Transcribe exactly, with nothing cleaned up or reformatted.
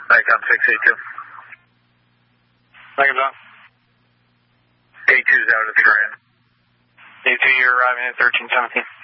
Icon six eight two. Icon John. A two's out of the ground. A two, you're arriving at thirteen seventeen.